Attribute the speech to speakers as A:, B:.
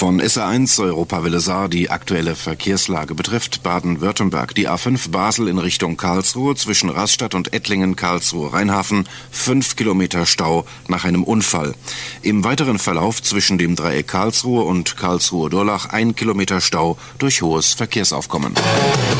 A: Von SA1 Europawelle Saar die aktuelle Verkehrslage betrifft Baden-Württemberg. Die A5 Basel in Richtung Karlsruhe zwischen Rastatt und Ettlingen-Karlsruhe-Rheinhafen 5 Kilometer Stau nach einem Unfall. Im weiteren Verlauf zwischen dem Dreieck Karlsruhe und Karlsruhe-Durlach 1 Kilometer Stau durch hohes Verkehrsaufkommen.